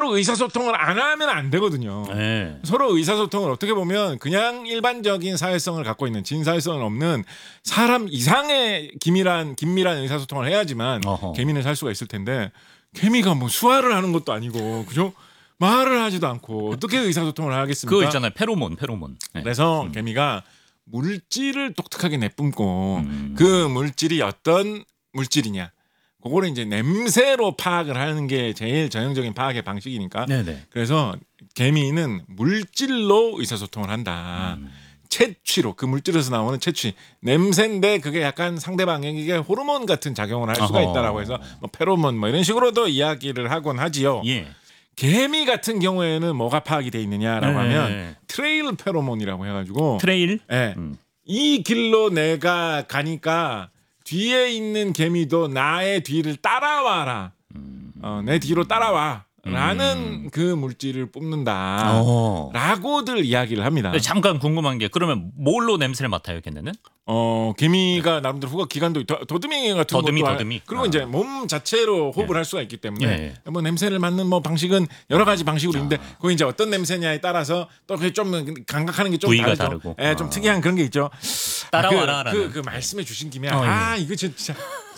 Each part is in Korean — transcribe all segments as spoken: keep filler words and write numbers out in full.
서로 의사소통을 안 하면 안 되거든요. 네. 서로 의사소통을 어떻게 보면 그냥 일반적인 사회성을 갖고 있는 진사회성은 없는 사람 이상의 긴밀한 긴밀한 의사소통을 해야지만 어허. 개미는 살 수가 있을 텐데 개미가 뭐 수화를 하는 것도 아니고 그죠? 말을 하지도 않고 어떻게 의사소통을 하겠습니까? 그거 있잖아요. 페로몬, 페로몬. 네. 그래서 음. 개미가 물질을 독특하게 내뿜고 음. 그 물질이 어떤 물질이냐 그거를 이제 냄새로 파악을 하는 게 제일 전형적인 파악의 방식이니까 네네. 그래서 개미는 물질로 의사소통을 한다. 음. 채취로 그 물질에서 나오는 채취 냄새인데 그게 약간 상대방에게 호르몬 같은 작용을 할 수가 어허. 있다라고 해서 뭐 페로몬 뭐 이런 식으로도 이야기를 하곤 하지요. 예. 개미 같은 경우에는 뭐가 파악이 돼 있느냐라고 네. 하면 트레일 페로몬이라고 해가지고 트레일. 예. 음. 이 길로 내가 가니까 뒤에 있는 개미도 나의 뒤를 따라와라. 음. 어, 내 뒤로 따라와. 라는 음. 그 물질을 뽑는다. 어. 라고들 이야기를 합니다. 네, 잠깐 궁금한 게 그러면 뭘로 냄새를 맡아요, 걔네는? 어, 개미가 나름대로 후각 기관도 더, 더듬이 같은 더듬이, 것도 더듬이. 그리고 아. 이제 몸 자체로 호흡을 할 수가 있기 때문에 예. 뭐 냄새를 맡는 뭐 방식은 여러 가지 방식으로 있는데 그거 이제 어떤 냄새냐에 따라서 또 그게 좀 감각하는 게 좀 부위가 다르죠. 다르고. 예, 좀 아. 특이한 그런 게 있죠. 따라와라라는. 그, 그, 그 말씀해 주신 김에 어, 예. 아 이거 진짜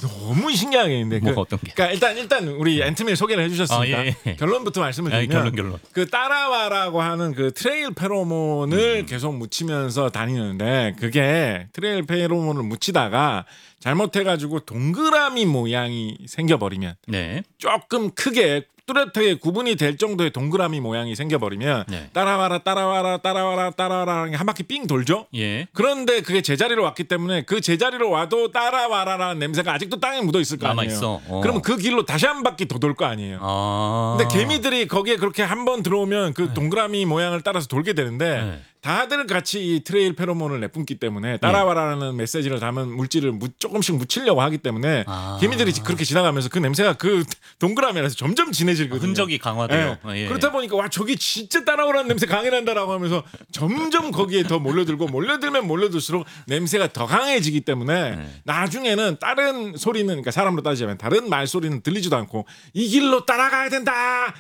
너무 신기하게 있는데 뭐 그, 어떤 게? 그러니까 일단 일단 우리 앤트밀 소개를 해주셨으니까 아, 예, 예. 결론부터 말씀을 아, 드리면 결론 결론. 그 따라와라고 하는 그 트레일 페로몬을 음. 계속 묻히면서 다니는데 그게 트레일 페로몬을 묻히다가 잘못해가지고 동그라미 모양이 생겨버리면 네. 조금 크게 뚜렷하게 구분이 될 정도의 동그라미 모양이 생겨버리면 네. 따라와라 따라와라 따라와라 따라와라 한 바퀴 삥 돌죠. 예. 그런데 그게 제자리로 왔기 때문에 그 제자리로 와도 따라와라라는 냄새가 아직도 땅에 묻어 있을 거 남아 아니에요. 있어. 어. 그러면 그 길로 다시 한 바퀴 더 돌 거 아니에요. 아. 근데 개미들이 거기에 그렇게 한 번 들어오면 그 동그라미 모양을 따라서 돌게 되는데 네. 다들 같이 이 트레일 페로몬을 내뿜기 때문에 따라와라는 메시지를 담은 물질을 무, 조금씩 묻히려고 하기 때문에 아. 개미들이 그렇게 지나가면서 그 냄새가 그 동그라미 안에서 점점 진해지거든요. 흔적이 강화돼요. 예. 예. 그렇다 보니까 와 저기 진짜 따라오라는 냄새 강해 난다라고 하면서 점점 거기에 더 몰려들고 몰려들면 몰려들수록 냄새가 더 강해지기 때문에 네. 나중에는 다른 소리는 그러니까 사람으로 따지자면 다른 말소리는 들리지도 않고 이 길로 따라가야 된다.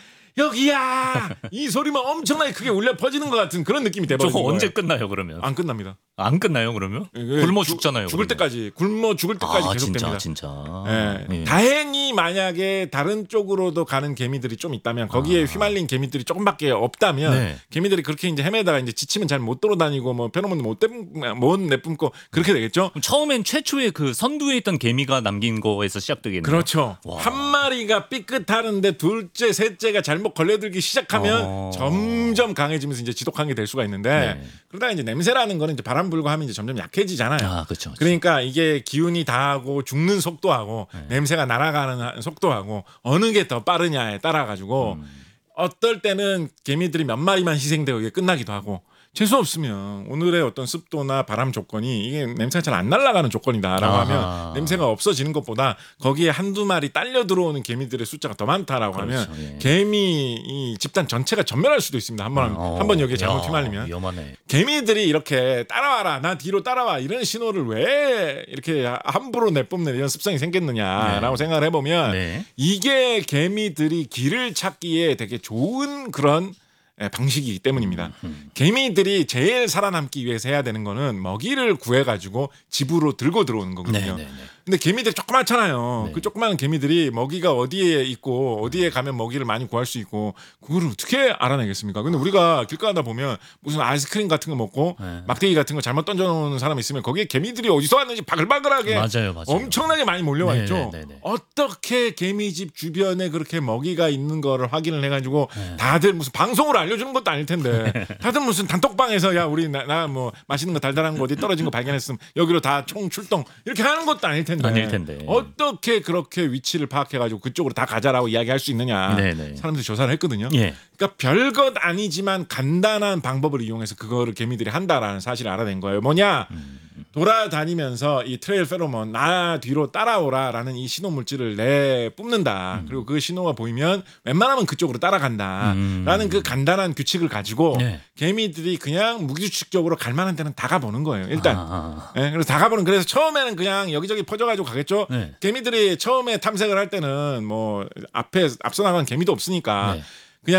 여기야 이 소리만 엄청나게 크게 울려 퍼지는 것 같은 그런 느낌이 저거 돼버리는 거예요. 언제 끝나요 그러면? 안 끝납니다. 안 끝나요 그러면? 이게 굶어 죽- 죽잖아요. 죽을 그러면. 때까지 굶어 죽을 때까지 아, 계속됩니다. 진짜 진짜. 예. 예. 다행히 만약에 다른 쪽으로도 가는 개미들이 좀 있다면 거기에 아. 휘말린 개미들이 조금밖에 없다면 네. 개미들이 그렇게 이제 헤매다가 이제 지치면 잘 못 돌아다니고 뭐 페로몬 못, 떼- 못 내뿜고 그렇게 되겠죠. 그럼 처음엔 최초의 그 선두에 있던 개미가 남긴 거에서 시작되겠네요. 그렇죠. 와. 한 마리가 삐끗하는데 둘째, 셋째가 잘못 걸려들기 시작하면 어. 점점 강해지면서 이제 지독한 게 될 수가 있는데 네. 그러다 이제 냄새라는 거는 이제 바람 불고 하면 이제 점점 약해지잖아요. 아, 그렇죠. 그러니까 이게 기운이 다하고 죽는 속도하고 네. 냄새가 날아가는 속도하고 어느 게 더 빠르냐에 따라 가지고 음. 어떨 때는 개미들이 몇 마리만 희생되고 이게 끝나기도 하고 재수 없으면 오늘의 어떤 습도나 바람 조건이 이게 냄새가 잘 안 날아가는 조건이다라고 아하. 하면 냄새가 없어지는 것보다 거기에 한두 마리 딸려 들어오는 개미들의 숫자가 더 많다라고 그렇죠, 하면 예. 개미 이 집단 전체가 전멸할 수도 있습니다. 한번 어. 한 번 여기에 잘못 야, 휘말리면 위험하네. 개미들이 이렇게 따라와라 나 뒤로 따라와 이런 신호를 왜 이렇게 함부로 내뿜는 이런 습성이 생겼느냐라고 네. 생각을 해보면 네. 이게 개미들이 길을 찾기에 되게 좋은 그런 예, 방식이기 때문입니다. 음. 개미들이 제일 살아남기 위해서 해야 되는 거는 먹이를 구해가지고 집으로 들고 들어오는 거거든요. 네, 네, 네. 근데 개미들이 조그맣잖아요. 네. 그 조그마한 개미들이 먹이가 어디에 있고 어디에 가면 먹이를 많이 구할 수 있고 그거를 어떻게 알아내겠습니까? 근데 우리가 길 가다 보면 무슨 아이스크림 같은 거 먹고 네. 막대기 같은 거 잘못 던져놓은 사람 있으면 거기에 개미들이 어디서 왔는지 바글바글하게 맞아요, 맞아요. 엄청나게 많이 몰려와 네, 있죠. 네, 네, 네. 어떻게 개미집 주변에 그렇게 먹이가 있는 거를 확인을 해가지고 네. 다들 무슨 방송으로 알려주는 것도 아닐 텐데 다들 무슨 단톡방에서 야 우리 나 뭐 맛있는 거 달달한 거 어디 떨어진 거 발견했으면 여기로 다 총 출동 이렇게 하는 것도 아닐 텐데 아닐 텐데. 어떻게 그렇게 위치를 파악해가지고 그쪽으로 다 가자라고 이야기할 수 있느냐 네, 네. 사람들이 조사를 했거든요. 예. 그러니까 별것 아니지만 간단한 방법을 이용해서 그거를 개미들이 한다라는 사실을 알아낸 거예요. 뭐냐? 돌아다니면서 이 트레일 페로몬 나 뒤로 따라오라라는 이 신호 물질을 내 뿜는다. 그리고 그 신호가 보이면 웬만하면 그쪽으로 따라간다라는 음. 그 간단한 규칙을 가지고 네. 개미들이 그냥 무규칙적으로 갈 만한 데는 다 가보는 거예요. 일단. 아, 예, 그래서 다 가보는 그래서 처음에는 그냥 여기저기 퍼져가지고 가겠죠. 네. 개미들이 처음에 탐색을 할 때는 뭐 앞에 앞서 나간 개미도 없으니까 네.